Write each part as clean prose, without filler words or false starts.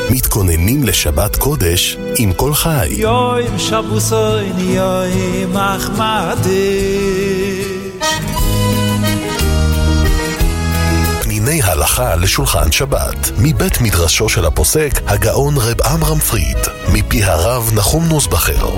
מתכוננים לשבת קודש עם כל חי. יום שבוסוין יום מחמדי. פניני הלכה לשולחן שבת, מבית מדרשו של הפוסק הגאון רב עמרם פריד, מפי הרב נחום נוסבכר.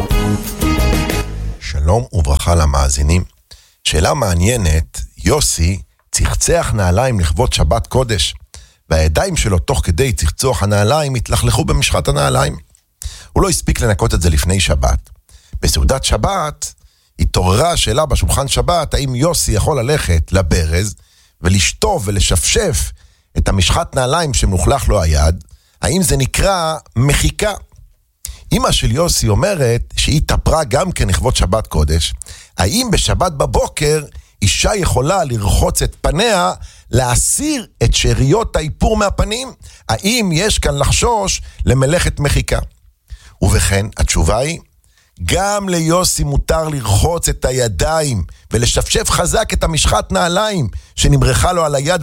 שלום וברכה למאזינים. שאלה מעניינת, יוסי צחצח נעליים לכבוד שבת קודש, והידיים שלו תוך כדי צחצוח הנעליים התלכלכו במשחת הנעליים. הוא לא הספיק לנקות את זה לפני שבת. בסעודת שבת התעוררה השאלה בשולחן שבת, האם יוסי יכול ללכת לברז ולשטוף ולשפשף את המשחת נעליים שמלוכלך לו היד, האם זה נקרא מחיקה? אמא של יוסי אומרת שהיא התאפרה גם כן לכבוד שבת קודש. האם בשבת בבוקר אישה יכולה לרחוץ את פניה, להסיר את שאריות האיפור מהפנים? האם יש כאן לחשוש למלאכת מחיקה? ובכן, התשובה היא, גם ליוסי מותר לרחוץ את הידיים ולשפשף חזק את המשחת נעליים שנמרחה לו על היד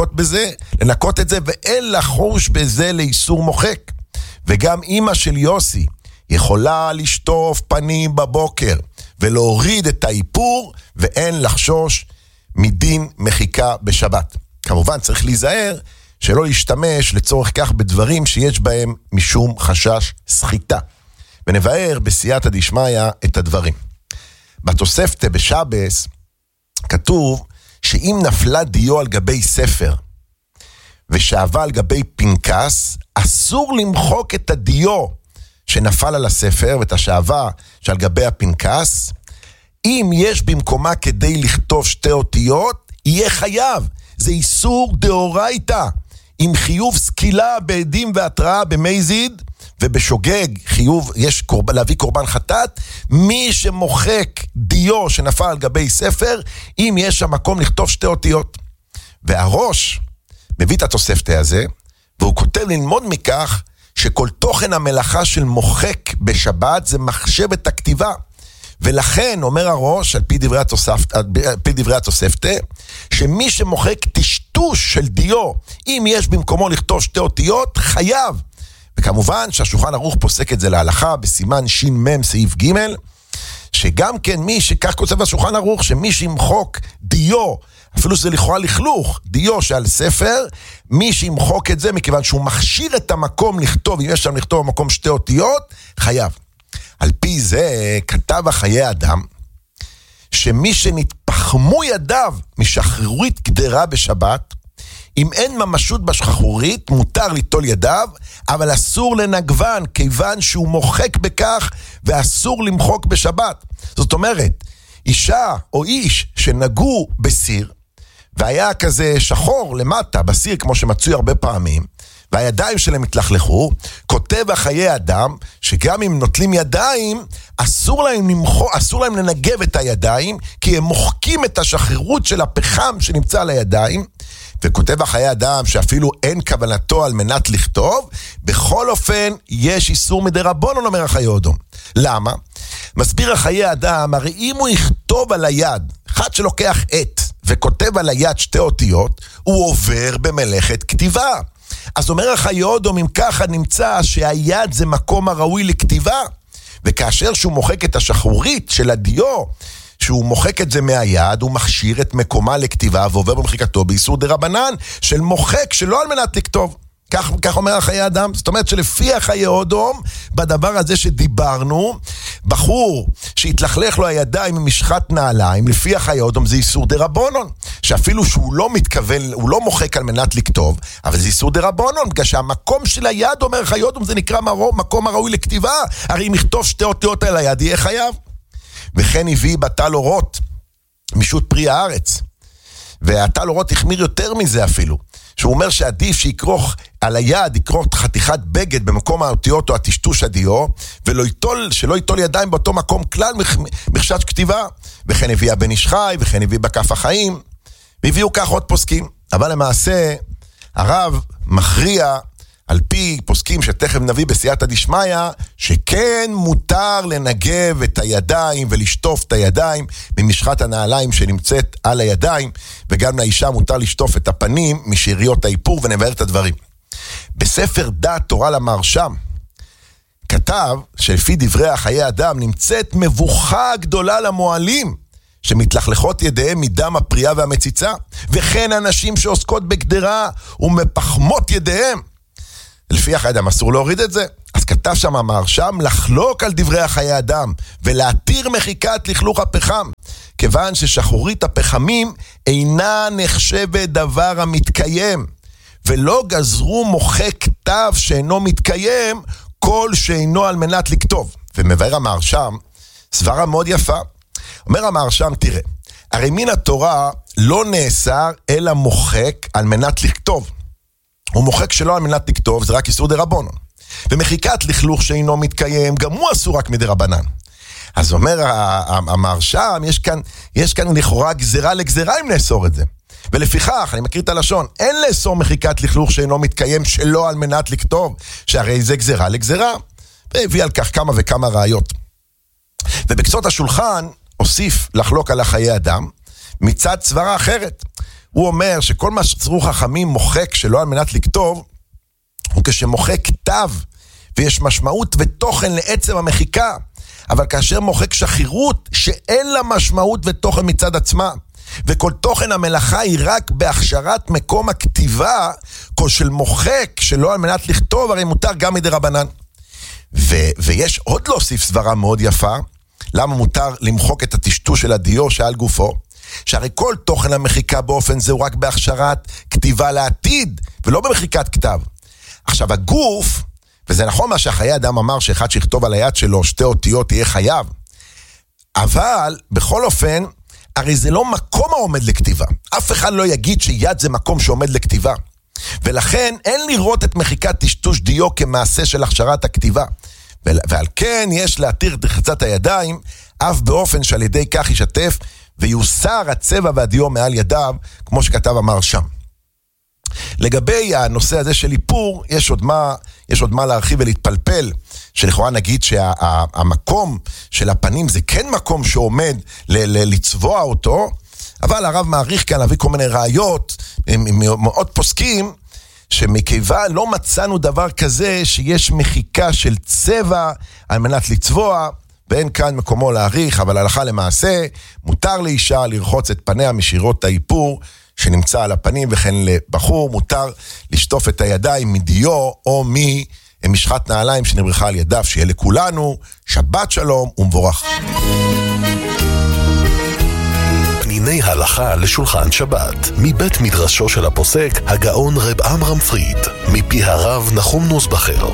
ולנקות את זה, ואין לחוש בזה לאיסור מוחק. וגם אמא של יוסי יכולה לשטוף פנים בבוקר ולהוריד את האיפור, ואין לחשוש מדין מחיקה בשבת. כמובן צריך להיזהר שלא להשתמש לצורך כך בדברים שיש בהם משום חשש סחיטה. ונבהר בסייעתא דשמיא את הדברים. בתוספתא בשבס כתוב שאם נפלה דיו על גבי ספר ושאבה על גבי פנקס, אסור למחוק את הדיו שנפל על הספר ואת השאבה שעל גבי הפנקס. אם יש במקומה כדי לכתוב שתי אותיות, יהיה חייב. זה איסור דאורייתא, עם חיוב סקילה בעדים והתראה במזיד, ובשוגג חיוב יש להביא קורבן חטאת. מי שמוחק דיו שנפל על גבי ספר, אם יש שם מקום לכתוב שתי אותיות. והראש מביא את התוספתא הזה, והוא כותב ללמוד מכך שכל תוכן המלאכה של מוחק בשבת זה מחשבת הכתיבה. ולכן אומר הראש על פי דברי התוספתא, שמי שמוחק טשטוש של דיו, אם יש במקומו לכתוב שתי אותיות, חייב. וכמובן שהשולחן ערוך פוסק את זה להלכה בסימן ש"מ סעיף ג', שגם כן מי שכך כותב השולחן ערוך, שמי שימחוק דיו, אפילו שזה לכאורה לכלוך, דיו שעל ספר, מי שימחוק את זה מכיוון שהוא מכשיר את המקום לכתוב, אם יש שם לכתוב במקום שתי אותיות, חייב. על פי זה כתב החיי אדם, שמי שנתפחמו ידיו משחרורית קדרה בשבת, אם אין ממשות בשחרורית, מותר ליטול ידיו, אבל אסור לנגבן, כיוון שהוא מוחק בכך, ואסור למחוק בשבת. זאת אומרת, אישה או איש שנגעו בסיר, והיה כזה שחור למטה בסיר, כמו שמצוי הרבה פעמים, והידיים שלהם התלכלכו, כותב החיי אדם, שגם אם נוטלים ידיים, אסור להם לנגב את הידיים, כי הם מוחקים את השחררות של הפחם שנמצא על הידיים, וכותב החיי אדם שאפילו אין כוונתו על מנת לכתוב, בכל אופן יש איסור מדרבנן, אומר החיי אדם. למה? מסביר החיי אדם, הרי אם הוא יכתוב על היד, אחד שלוקח עט וכותב על היד שתי אותיות, הוא עובר במלאכת כתיבה. אז אומר החיי אדם, אם ככה נמצא שהיד זה מקום הראוי לכתיבה, וכאשר שהוא מוחק את השחרורית של הדיו, שהוא מוחק את זה מהיד, הוא מכשיר את מקומה לכתיבה, ועובר במחיקתו באיסור דרבנן, של מוחק שלא על מנת לכתוב. כך אומר החיי אדם. זאת אומרת שלפי החיי אדם, בדבר הזה שדיברנו, בחור שהתלכלך לו הידיים ממשחת נעליים, לפי החיי אדם זה איסור דרבנן, שאפילו שהוא לא מתכוון, הוא לא מוחק על מנת לכתוב, אבל זה איסור דרבנן, בגלל שהמקום של היד, אומר החיי אדם, זה נקרא מקום הראוי לכתיבה, הרי אם יכתוב שתי אותיות על היד, יהיה חייב. וכן הביא בתל אורות משו"ת פרי הארץ, והתל אורות החמיר יותר מזה אפילו, שהוא אומר שעדיף שיקרוך על היד, יקרוך חתיכת בגד במקום האותיות או הטשטוש הדיו, שלא ייטול ידיים באותו מקום כלל מחשש כתיבה. וכן הביא הבן איש חי, וכן הביא בכף החיים, והביאו כך עוד פוסקים. אבל למעשה הרב מכריע על פי פוסקים שתכף נביא בסייעתא דשמיא, שכן מותר לנגב את הידיים ולשטוף את הידיים ממשחת הנעליים שנמצאת על הידיים, וגם לאישה מותר לשטוף את הפנים משאריות האיפור, ונבהר את הדברים. בספר דעת תורה למהרש"ם, כתב שלפי דברי החיי אדם נמצאת מבוכה גדולה למועלים, שמתלכלכות ידיהם מדם הפרייה והמציצה, וכן אנשים שעוסקות בגדרה ומפחמות ידיהם. לפי החיי אדם אסור להוריד את זה. אז כתב שם המהרש"ם לחלוק על דברי החיי אדם, ולהתיר מחיקת לכלוך הפחם, כיוון ששחורית הפחמים אינה נחשבת דבר המתקיים, ולא גזרו מוחק כתב שאינו מתקיים, כל שאינו על מנת לכתוב. ומבאר המהרש"ם סברה מאוד יפה. אומר המהרש"ם, תראה, הרי מן התורה לא נאסר אלא מוחק על מנת לכתוב. הוא מוחק שלא על מנת לכתוב, זה רק איסור דרבנן. ומחיקת לכלוך שאינו מתקיים, גם הוא אסור רק מדרבנן. אז אומר המהרש"ם, יש כאן לכאורה גזרה לגזרה אם נאסור את זה. ולפיכך, אני מכיר את הלשון, אין לאסור מחיקת לכלוך שאינו מתקיים שלא על מנת לכתוב, שהרי זה גזרה לגזרה. והביא על כך כמה וכמה ראיות. ובקצות השולחן הוסיף לחלוק על החיי אדם, מצד סברה אחרת. הוא אומר שכל מה שצרו חכמים מוחק שלא על מנת לכתוב, הוא כשמוחק כתב, ויש משמעות ותוכן לעצם המחיקה, אבל כאשר מוחק שחירות שאין לה משמעות ותוכן מצד עצמה, וכל תוכן המלאכה היא רק בהכשרת מקום הכתיבה, כל של מוחק שלא על מנת לכתוב, הרי מותר גם מדרבנן. ויש עוד להוסיף סברה מאוד יפה, למה מותר למחוק את הטשטוש של הדיו שעל גופו, שהרי כל תוכן המחיקה באופן זה הוא רק בהכשרת כתיבה לעתיד, ולא במחיקת כתב. עכשיו הגוף, וזה נכון מה שהחיי אדם אמר, שאחד שיכתוב על היד שלו 2 אותיות יהיה חייב, אבל בכל אופן, הרי זה לא מקום העומד לכתיבה. אף אחד לא יגיד שיד זה מקום שעומד לכתיבה. ולכן אין לראות את מחיקת טשטוש דיו כמעשה של הכשרת הכתיבה. ועל כן יש להתיר את רחצת הידיים, אף באופן שעל ידי כך ישתף, ויוסר הצבע והדיו מעל ידיו, כמו שכתב המהרש"ם. לגבי הנושא הזה של איפור, יש עוד מה להרחיב ולהתפלפל, שלכאורה נגיד שהמקום של הפנים זה כן מקום שעומד לצבוע אותו, אבל הרב מעריך כאן להביא כל מיני ראיות, מאוד פוסקים, שמכיוון לא מצאנו דבר כזה שיש מחיקה של צבע על מנת לצבוע, ואין כאן מקומו להעריך, אבל הלכה למעשה מותר לאישה לרחוץ את פניה משירות האיפור שנמצא על הפנים, וכן לבחור מותר לשטוף את הידיים מדיו או משחת נעליים שנברכה על ידיו. שיהיה לכולנו שבת שלום ומבורך. פניני הלכה לשולחן שבת, מבית מדרשו של הפוסק הגאון רב עמרם פריד, מפי הרב נחום נוסבכר.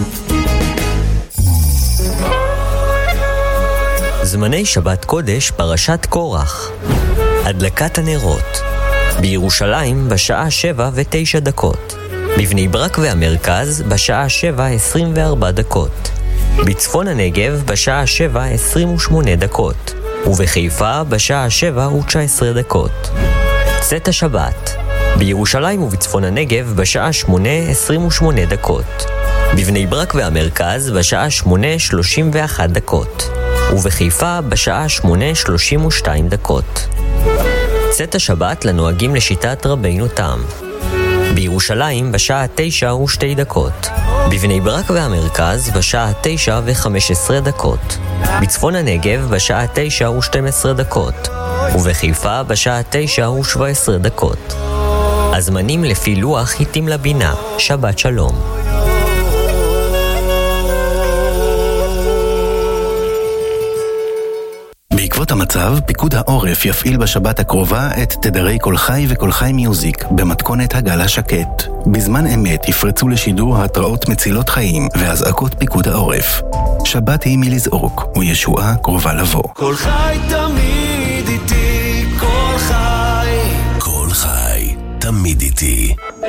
זמני שבת קודש פרשת קורח. הדלקת הנרות בירושלים בשעה 7:09, בבני ברק והמרכז בשעה 7:24, בצפון הנגב בשעה 7:28, ובחיפה בשעה 7:19. צאת השבת בירושלים ובצפון הנגב בשעה 8:28, בבני ברק והמרכז בשעה 8:31, ובחיפה בשעה 8:32. צאת השבת לנוהגים לשיטת רבינו תם בירושלים בשעה 9:02, בבני ברק והמרכז בשעה 9:15, בצפון הנגב בשעה 9:12, ובחיפה בשעה 9:17. הזמנים לפי לוח חיטים לבינה. שבת שלום. בעקבות המצב, פיקוד העורף יפעיל בשבת הקרובה את תדרי כל חי וכל חי מיוזיק במתכונת הגל השקט. בזמן אמת יפרצו לשידור התראות מצילות חיים והזעקות פיקוד העורף. שבת היא מלזעוק וישועה קרובה לבוא. כל חי תמיד איתי, כל חי. כל חי תמיד איתי.